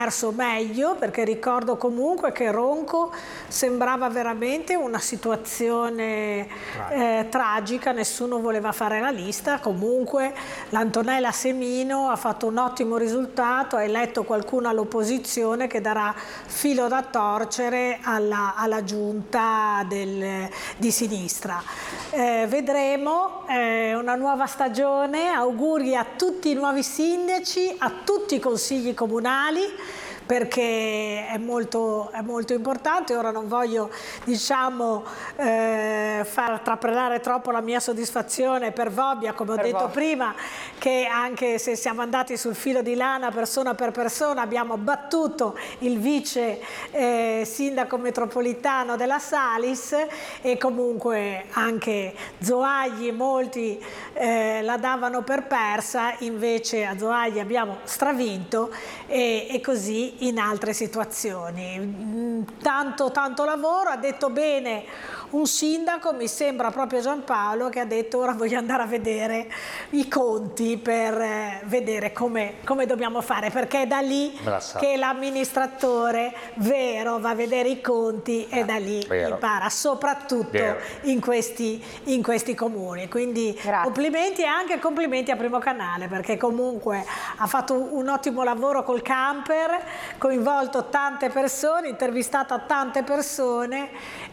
meglio, perché ricordo comunque che Ronco sembrava veramente una situazione tragica, nessuno voleva fare la lista. Comunque l'Antonella Semino ha fatto un ottimo risultato, ha eletto qualcuno all'opposizione che darà filo da torcere alla giunta di sinistra. Vedremo, una nuova stagione, auguri a tutti i nuovi sindaci, a tutti i consigli comunali, perché è molto importante. Ora non voglio, diciamo, far trapelare troppo la mia soddisfazione per Vobbia, come ho detto prima, che anche se siamo andati sul filo di lana persona per persona abbiamo battuto il vice sindaco metropolitano della Salis, e comunque anche Zoagli molti la davano per persa, invece a Zoagli abbiamo stravinto, e così in altre situazioni. Tanto lavoro, ha detto bene un sindaco, mi sembra proprio Giampaolo, che ha detto ora voglio andare a vedere i conti per vedere come dobbiamo fare, perché è da lì che l'amministratore vero va a vedere i conti e da lì impara, soprattutto in questi comuni. Quindi complimenti, e anche complimenti a Primo Canale, perché comunque ha fatto un ottimo lavoro col camper, coinvolto tante persone, intervistato tante persone,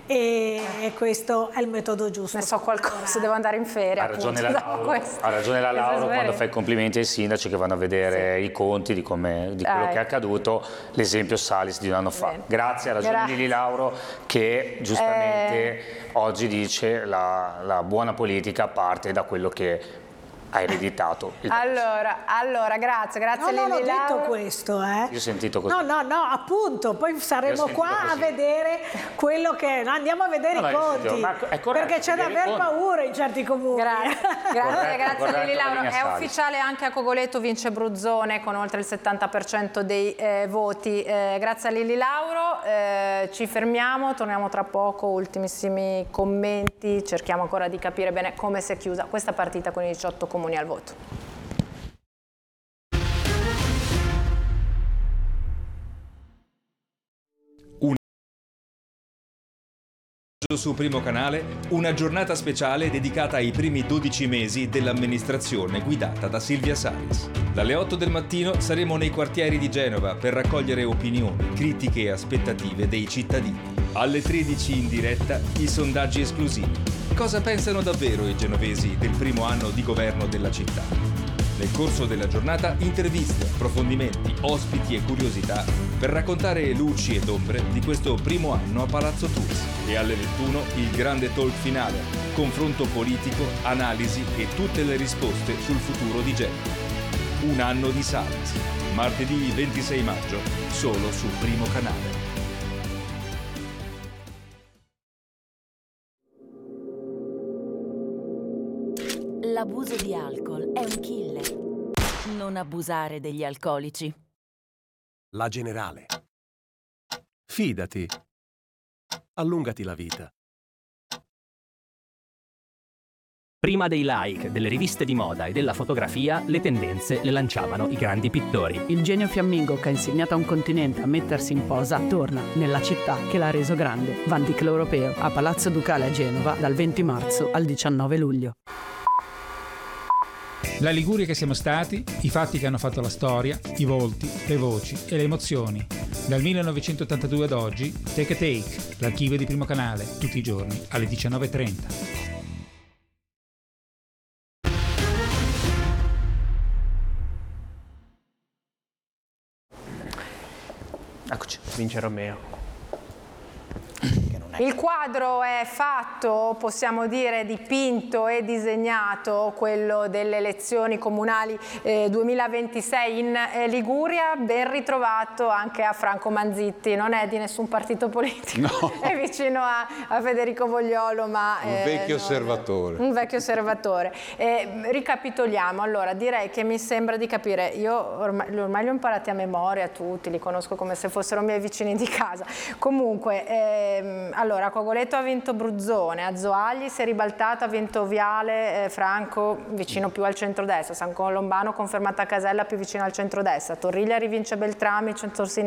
e questo è il metodo giusto. Ne so qualcosa, devo andare in ferie. Ha ragione la Lauro quando fa i complimenti ai sindaci che vanno a vedere i conti di quello che è accaduto, l'esempio Salis di un anno fa. Grazie, ha ragione Lili Lauro, che giustamente oggi dice la buona politica parte da quello che ha ereditato. Allora, grazie Lili Lauro. Non ho detto questo, Io ho sentito così. No, appunto, poi saremo qua a vedere quello che... Andiamo a vedere i conti, perché c'è da aver paura in certi comuni. Grazie Lili Lauro. È ufficiale, anche a Cogoleto vince Bruzzone con oltre il 70% dei voti. Grazie a Lili Lauro, ci fermiamo, torniamo tra poco, ultimissimi commenti, cerchiamo ancora di capire bene come si è chiusa questa partita con i 18 comuni al voto. Su Primo Canale, una giornata speciale dedicata ai primi 12 mesi dell'amministrazione guidata da Silvia Salis. Dalle 8 del mattino saremo nei quartieri di Genova per raccogliere opinioni, critiche e aspettative dei cittadini. Alle 13 in diretta i sondaggi esclusivi. Cosa pensano davvero i genovesi del primo anno di governo della città? Nel corso della giornata interviste, approfondimenti, ospiti e curiosità per raccontare luci ed ombre di questo primo anno a Palazzo Tours. E alle 21 il grande talk finale, confronto politico, analisi e tutte le risposte sul futuro di Genova. Un anno di Salis, martedì 26 maggio, solo su Primo Canale. L'abuso di alcol è un killer. Non abusare degli alcolici. La Generale. Fidati. Allungati la vita. Prima dei like, delle riviste di moda e della fotografia, le tendenze le lanciavano i grandi pittori. Il genio fiammingo che ha insegnato a un continente a mettersi in posa torna nella città che l'ha reso grande. Van Dyck l'Europeo, a Palazzo Ducale a Genova, dal 20 marzo al 19 luglio. La Liguria che siamo stati, i fatti che hanno fatto la storia, i volti, le voci e le emozioni. Dal 1982 ad oggi, Take a Take, l'archivio di Primo Canale, tutti i giorni alle 19:30. Eccoci. Vince Romeo. Il quadro è fatto, possiamo dire dipinto e disegnato, quello delle elezioni comunali 2026 in Liguria. Ben ritrovato anche a Franco Manzitti, non è di nessun partito politico, no. È vicino a Federico Vogliolo, ma un vecchio osservatore. Un vecchio osservatore. Ricapitoliamo, allora direi che mi sembra di capire, io ormai li ho imparati a memoria tutti, li conosco come se fossero miei vicini di casa. Comunque, allora, Allora, Cogoleto ha vinto Bruzzone, Azzoagli si è ribaltata, ha vinto Viale, Franco vicino più al centrodestra, San Colombano confermata Casella più vicino al centrodestra, Torriglia rivince Beltrami, centrosinistra.